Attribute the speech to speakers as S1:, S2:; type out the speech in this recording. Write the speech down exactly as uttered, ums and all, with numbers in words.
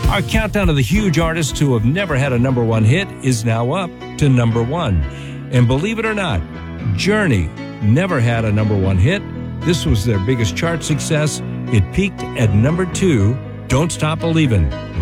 S1: Our countdown of the huge artists who have never had a number one hit is now up to number one. And believe it or not, Journey never had a number one hit. This was their biggest chart success. It peaked at number two, Don't Stop Believin'.